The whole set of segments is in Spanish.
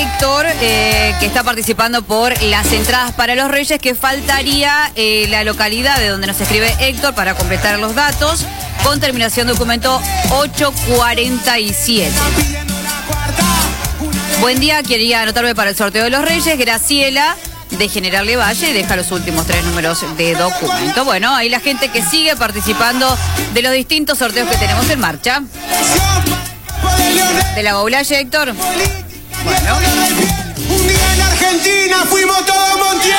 Héctor, que está participando por las entradas para los Reyes, que faltaría la localidad de donde nos escribe Héctor para completar los datos, con terminación documento 847. Buen día, quería anotarme para el sorteo de los Reyes. Graciela, de General Valle, y deja los últimos 3 números de documento. Bueno, ahí la gente que sigue participando de los distintos sorteos que tenemos en marcha. De la Baulaye, Héctor. Bueno. Un día en Argentina fuimos todos Montiel.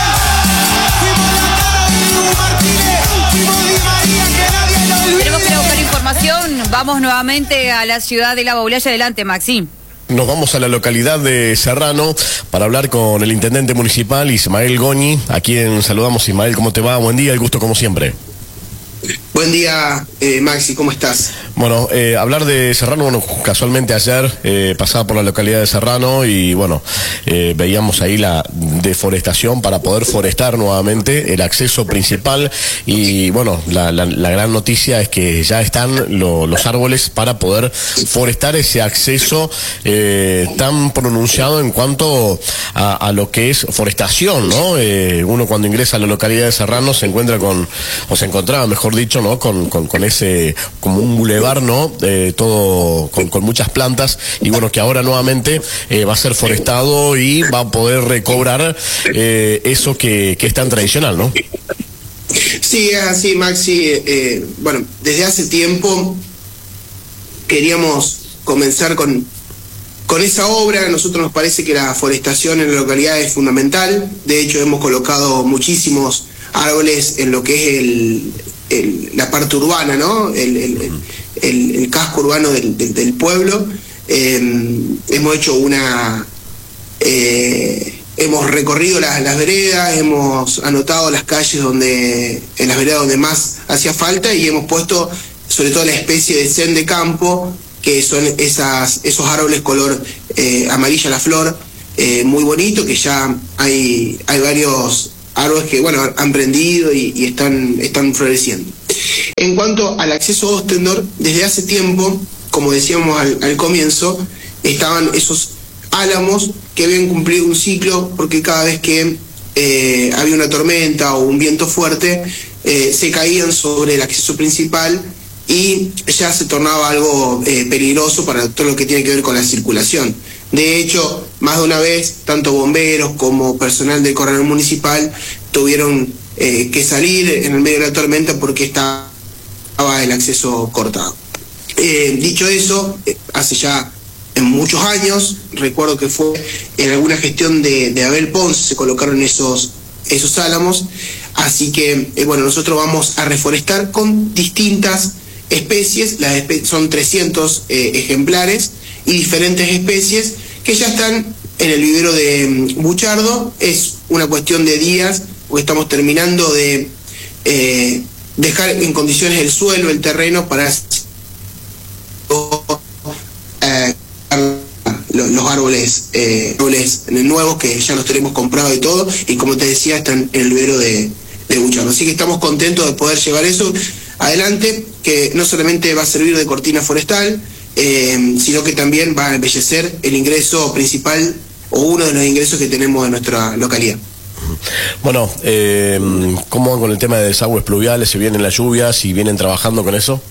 Fuimos Martínez, fuimos Di María, que nadie lo olvide. Tenemos que ir a buscar información. Vamos nuevamente a la ciudad de la Baulaye. Adelante, Maxi. Nos vamos a la localidad de Serrano para hablar con el intendente municipal, Ismael Goñi, a quien saludamos. Ismael, ¿cómo te va? Buen día, el gusto como siempre. Buen día, Maxi, ¿cómo estás? Bueno, hablar de Serrano, bueno, casualmente ayer pasaba por la localidad de Serrano y bueno, veíamos ahí la deforestación para poder forestar nuevamente el acceso principal y bueno, la gran noticia es que ya están los árboles para poder forestar ese acceso tan pronunciado en cuanto a lo que es forestación, ¿no? Uno cuando ingresa a la localidad de Serrano se encuentra se encontraba, mejor dicho, ¿no? Con ese, como un bulevar, ¿no? Todo con muchas plantas y bueno, que ahora nuevamente va a ser forestado y va a poder recobrar eso que es tan tradicional, ¿no? Sí, es así, Maxi. Bueno, desde hace tiempo queríamos comenzar con esa obra. A nosotros nos parece que la forestación en la localidad es fundamental. De hecho, hemos colocado muchísimos árboles en lo que es la parte urbana, ¿no? El casco urbano del pueblo. Hemos hecho hemos recorrido las veredas, hemos anotado las calles en las veredas donde más hacía falta y hemos puesto sobre todo la especie de cen de campo, que son esos árboles color amarilla la flor, muy bonito, que ya hay varios árboles que bueno han prendido y están floreciendo. En cuanto al acceso a Ostendor, desde hace tiempo, como decíamos al comienzo, estaban esos álamos que habían cumplido un ciclo, porque cada vez que había una tormenta o un viento fuerte, se caían sobre el acceso principal y ya se tornaba algo peligroso para todo lo que tiene que ver con la circulación. De hecho, más de una vez, tanto bomberos como personal del corredor municipal tuvieron que salir en el medio de la tormenta porque estaba el acceso cortado. Dicho eso, hace ya muchos años, recuerdo que fue en alguna gestión de Abel Ponce, se colocaron esos álamos, así que bueno, nosotros vamos a reforestar con distintas especies, son 300 ejemplares y diferentes especies que ya están en el vivero de Buchardo. Es una cuestión de días, porque estamos terminando de dejar en condiciones el suelo, el terreno, para los árboles nuevos que ya los tenemos comprados y todo, y como te decía, están en el vivero de Buchardo. Así que estamos contentos de poder llevar eso adelante, que no solamente va a servir de cortina forestal, sino que también va a embellecer el ingreso principal o uno de los ingresos que tenemos en nuestra localidad. Bueno, ¿cómo van con el tema de desagües pluviales? ¿Se vienen las lluvias? ¿Si vienen trabajando con eso?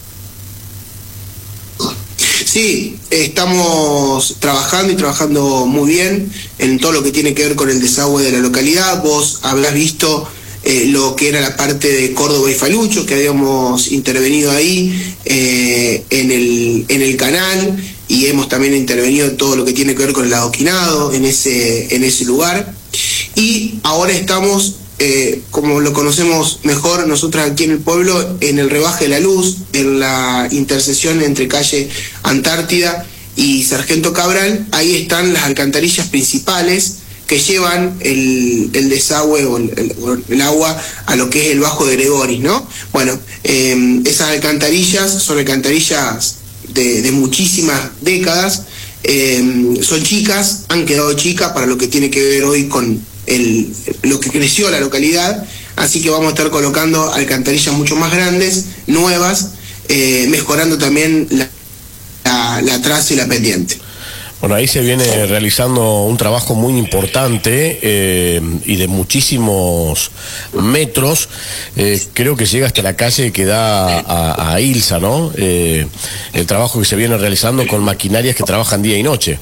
Sí, estamos trabajando y trabajando muy bien en todo lo que tiene que ver con el desagüe de la localidad. Vos habrás visto lo que era la parte de Córdoba y Falucho, que habíamos intervenido ahí en el canal, y hemos también intervenido en todo lo que tiene que ver con el adoquinado en ese lugar. Y ahora estamos, como lo conocemos mejor nosotros aquí en el pueblo, en el rebaje de la luz, en la intersección entre calle Antártida y Sargento Cabral. Ahí están las alcantarillas principales que llevan el desagüe o el agua a lo que es el Bajo de Gregoris, ¿no? Bueno, esas alcantarillas son alcantarillas de muchísimas décadas, son chicas, han quedado chicas para lo que tiene que ver hoy con lo que creció la localidad, así que vamos a estar colocando alcantarillas mucho más grandes, nuevas, mejorando también la traza y la pendiente. Bueno, ahí se viene realizando un trabajo muy importante y de muchísimos metros. Creo que llega hasta la calle que da a Ilsa, ¿no? El trabajo que se viene realizando con maquinarias que trabajan día y noche.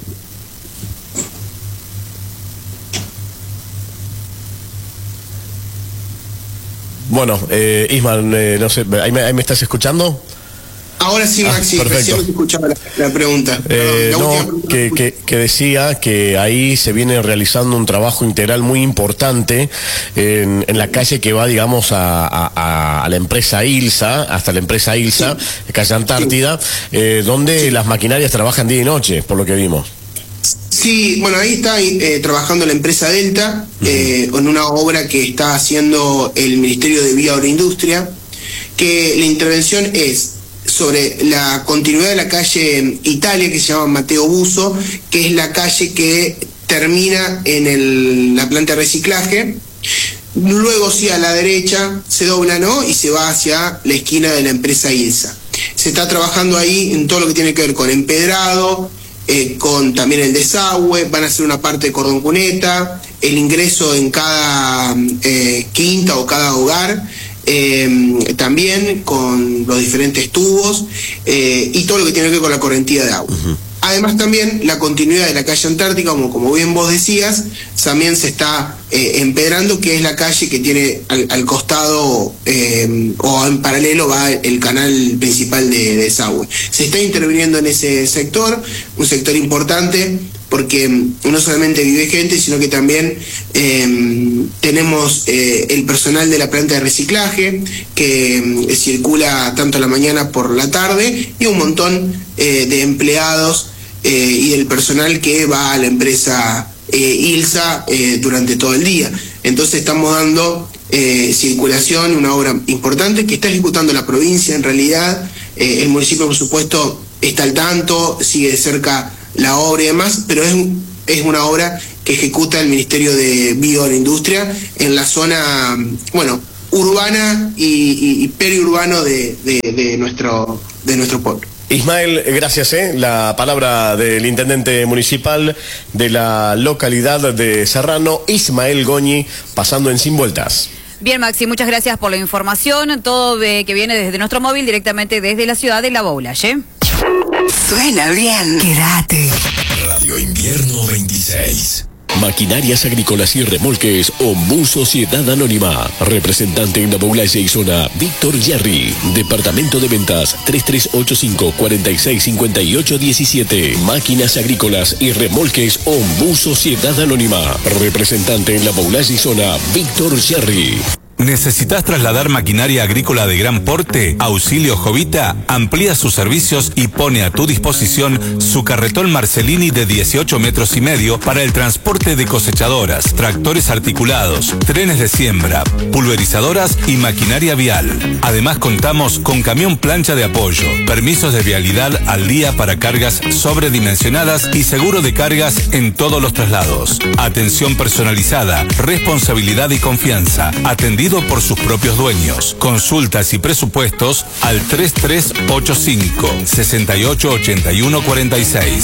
Bueno, Ismael, no sé, ¿ahí me estás escuchando? Ahora sí, Maxi, recién escuchaba la pregunta. Que decía que ahí se viene realizando un trabajo integral muy importante en la calle que va, digamos, a la empresa Ilsa, hasta la empresa Ilsa, sí. Calle Antártida, donde las maquinarias trabajan día y noche, por lo que vimos. Sí, bueno, ahí está trabajando la empresa Delta, en una obra que está haciendo el Ministerio de Vía Agroindustria, que la intervención es sobre la continuidad de la calle Italia, que se llama Mateo Buzo, que es la calle que termina en la planta de reciclaje. Luego, sí, a la derecha se dobla, ¿no? Y se va hacia la esquina de la empresa Ilsa. Se está trabajando ahí en todo lo que tiene que ver con empedrado, con también el desagüe, van a hacer una parte de cordón cuneta, el ingreso en cada quinta o cada hogar, también con los diferentes tubos y todo lo que tiene que ver con la correntía de agua. Además también la continuidad de la calle Antártica, como bien vos decías, también se está empedrando, que es la calle que tiene al costado o en paralelo va el canal principal de desagüe. Se está interviniendo en ese sector, un sector importante, porque no solamente vive gente, sino que también tenemos el personal de la planta de reciclaje que circula tanto a la mañana por la tarde, y un montón de empleados y del personal que va a la empresa Ilsa durante todo el día. Entonces estamos dando circulación, una obra importante que está ejecutando la provincia en realidad. El municipio, por supuesto, está al tanto, sigue de cerca la obra y demás, pero es una obra que ejecuta el Ministerio de Bioindustria en la zona, bueno, urbana y periurbano de nuestro pueblo. Ismael, gracias. La palabra del intendente municipal de la localidad de Serrano, Ismael Goñi, pasando en Sin Vueltas. Bien, Maxi, muchas gracias por la información. Todo que viene desde nuestro móvil, directamente desde la ciudad de La Boulaye. Suena bien. Quédate. Radio Invierno 26. Maquinarias Agrícolas y Remolques Ombú Sociedad Anónima. Representante en La Boulaye y zona, Víctor Jerry. Departamento de Ventas 3385-465817. Máquinas Agrícolas y Remolques Ombú Sociedad Anónima. Representante en La Boulaye y zona, Víctor Jerry. ¿Necesitas trasladar maquinaria agrícola de gran porte? Auxilio Jovita amplía sus servicios y pone a tu disposición su carretón Marcellini de 18 metros y medio para el transporte de cosechadoras, tractores articulados, trenes de siembra, pulverizadoras y maquinaria vial. Además contamos con camión plancha de apoyo, permisos de vialidad al día para cargas sobredimensionadas y seguro de cargas en todos los traslados. Atención personalizada, responsabilidad y confianza. Atendido por sus propios dueños. Consultas y presupuestos al 3385-688146.